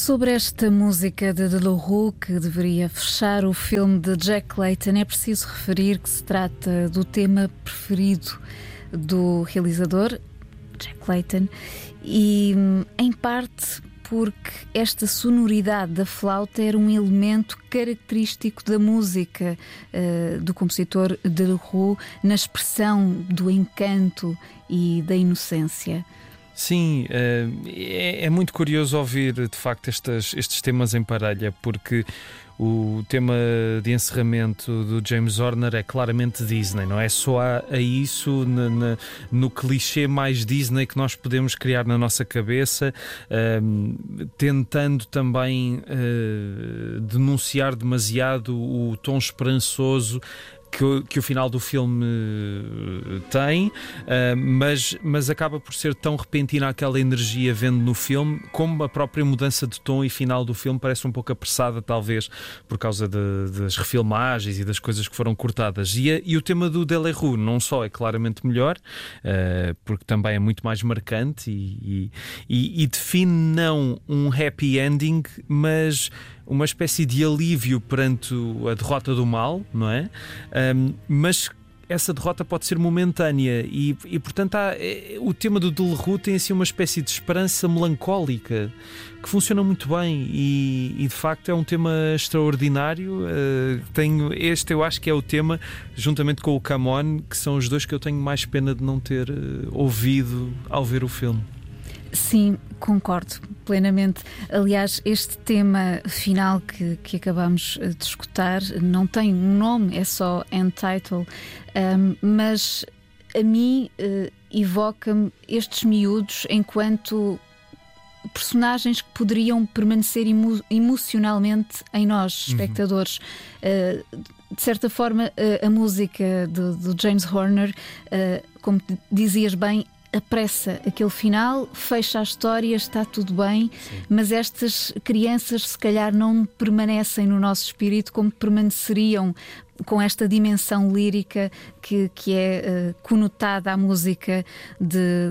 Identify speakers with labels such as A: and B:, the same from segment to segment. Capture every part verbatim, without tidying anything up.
A: Sobre esta música de De La Rue, que deveria fechar o filme de Jack Clayton, é preciso referir que se trata do tema preferido do realizador, Jack Clayton, e em parte porque esta sonoridade da flauta era um elemento característico da música uh, do compositor De La Rue, na expressão do encanto e da inocência.
B: Sim, é, é muito curioso ouvir de facto estes, estes temas em parelha, porque o tema de encerramento do James Horner é claramente Disney, não é só a, a isso na, na, no clichê mais Disney que nós podemos criar na nossa cabeça, um, tentando também uh, denunciar demasiado o tom esperançoso Que o, que o final do filme tem, uh, mas, mas acaba por ser tão repentina aquela energia vendo no filme, como a própria mudança de tom e final do filme parece um pouco apressada, talvez por causa de, das refilmagens e das coisas que foram cortadas. E, a, e o tema do De La Rue não só é claramente melhor, uh, porque também é muito mais marcante e, e, e define não um happy ending, mas uma espécie de alívio perante a derrota do mal, não é? Um, mas essa derrota pode ser momentânea e, e portanto, há, é, o tema do De La Rue tem assim uma espécie de esperança melancólica que funciona muito bem e, e de facto é um tema extraordinário. Uh, tenho, este eu acho que é o tema, juntamente com o Come On, que são os dois que eu tenho mais pena de não ter uh, ouvido ao ver o filme.
A: Sim, concordo plenamente. Aliás, este tema final que, que acabamos de escutar não tem um nome, é só End Title, um, mas a mim uh, evoca-me estes miúdos enquanto personagens que poderiam permanecer emo- emocionalmente em nós, espectadores. Uhum. Uh, de certa forma, uh, a música do, do James Horner, uh, como dizias bem, apressa aquele final, fecha a história, está tudo bem. Sim. Mas estas crianças se calhar não permanecem no nosso espírito como permaneceriam com esta dimensão lírica que, que é uh, conotada à música de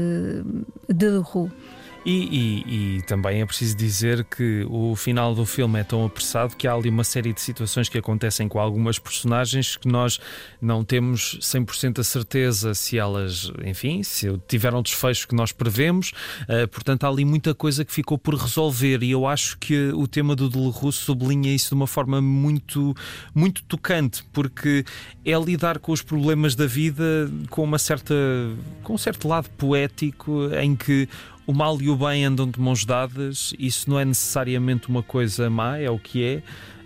A: de, de La Rue.
B: E, e, e também é preciso dizer que o final do filme é tão apressado que há ali uma série de situações que acontecem com algumas personagens que nós não temos cem por cento a certeza se elas, enfim, se tiveram o desfecho que nós prevemos. Uh, portanto, há ali muita coisa que ficou por resolver e eu acho que o tema do De La Rue sublinha isso de uma forma muito, muito tocante, porque é lidar com os problemas da vida com uma certa, com um certo lado poético em que o mal e o bem andam de mãos dadas. Isso não é necessariamente uma coisa má, é o que é.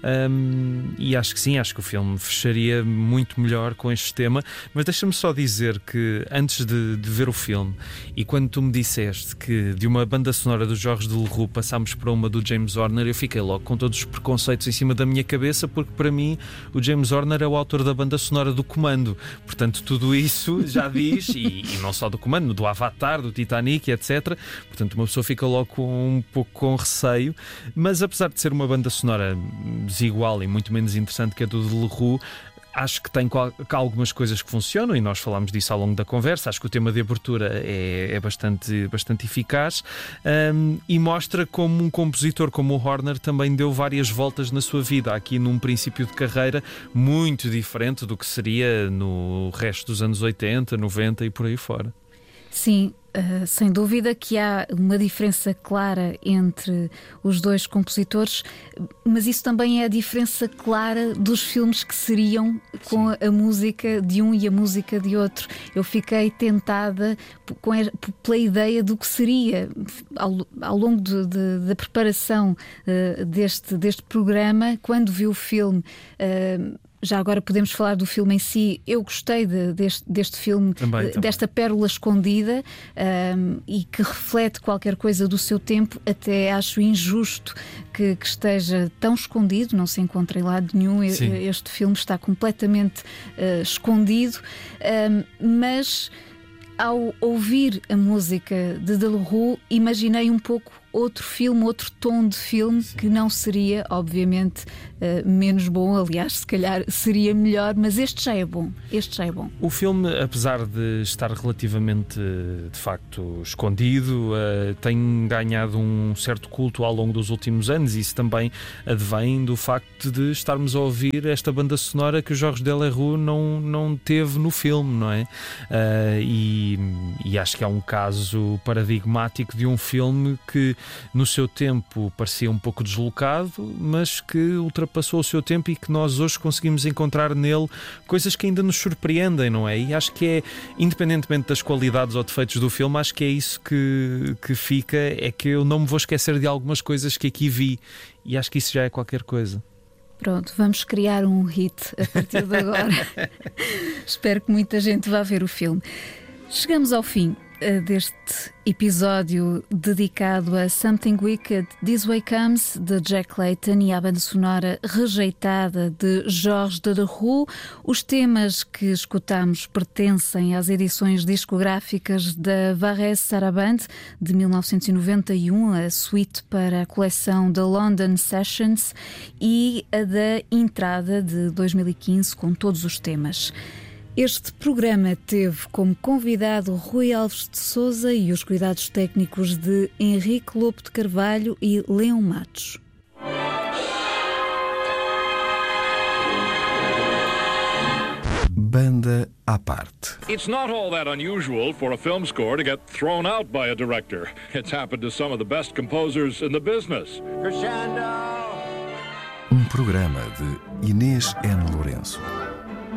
B: Um, e acho que sim, acho que o filme fecharia muito melhor com este tema. Mas deixa-me só dizer que antes de, de ver o filme, e quando tu me disseste que de uma banda sonora do Jorge De La Rue passámos para uma do James Horner, eu fiquei logo com todos os preconceitos em cima da minha cabeça, porque para mim o James Horner é o autor da banda sonora do Comando. Portanto, tudo isso já diz, e, e não só do Comando, do Avatar, do Titanic, etcétera. Portanto, uma pessoa fica logo com, um pouco com receio. Mas apesar de ser uma banda sonora desigual e muito menos interessante que a do De La Rue, acho que tem algumas coisas que funcionam e nós falámos disso ao longo da conversa. Acho que o tema de abertura é, é bastante, bastante eficaz, um, e mostra como um compositor como o Horner também deu várias voltas na sua vida, aqui num princípio de carreira muito diferente do que seria no resto dos anos oitenta, noventa e por aí fora.
A: Sim, uh, sem dúvida que há uma diferença clara entre os dois compositores, mas isso também é a diferença clara dos filmes que seriam com a, a música de um e a música de outro. Eu fiquei tentada com a, pela ideia do que seria ao, ao longo de, de, da preparação uh, deste, deste programa, quando vi o filme. Uh, Já agora podemos falar do filme em si. Eu gostei de, deste, deste filme,
B: também, também.
A: desta pérola escondida, um, e que reflete qualquer coisa do seu tempo. Até acho injusto que, que esteja tão escondido, não se encontra em lado nenhum. Sim. Este filme está completamente uh, escondido, um, mas ao ouvir a música de De La Rue, imaginei um pouco outro filme, outro tom de filme. Sim. Que não seria, obviamente, uh, menos bom. Aliás, se calhar seria melhor, mas este já é bom. Este já é bom.
B: O filme, apesar de estar relativamente, de facto, escondido, uh, tem ganhado um certo culto ao longo dos últimos anos. Isso também advém do facto de estarmos a ouvir esta banda sonora que o Jorge Delerue não, não teve no filme, não é? Uh, e, e acho que é um caso paradigmático de um filme que no seu tempo parecia um pouco deslocado, mas que ultrapassou o seu tempo e que nós hoje conseguimos encontrar nele coisas que ainda nos surpreendem, não é? E acho que é, independentemente das qualidades ou defeitos do filme, acho que é isso que, que fica, é que eu não me vou esquecer de algumas coisas que aqui vi, e acho que isso já é qualquer coisa.
A: Pronto, vamos criar um hit a partir de agora. Espero que muita gente vá ver o filme. Chegamos ao fim uh, deste episódio dedicado a Something Wicked, This Way Comes, de Jack Layton, e à banda sonora Rejeitada, de Jorge Delerue. Os temas que escutamos pertencem às edições discográficas da Varese Sarabande, de mil novecentos e noventa e um, a suite para a coleção da London Sessions, e a da Entrada, de dois mil e quinze, com todos os temas. Este programa teve como convidado Rui Alves de Sousa e os cuidados técnicos de Henrique Lopo de Carvalho e Leão Matos.
C: Banda à parte.
D: It's not all that unusual for a film score to get thrown out by a director. It's happened to some of the best composers in the business.
C: Um programa de Inês N. Lourenço.